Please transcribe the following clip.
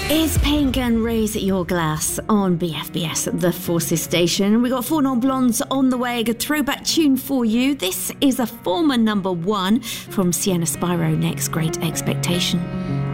It's Pink and Raise Your Glass on BFBS, the Forces Station. We got Four Non Blondes on the way, a throwback tune for you. This is a former number one from Sienna Spyro, Next Great Expectation.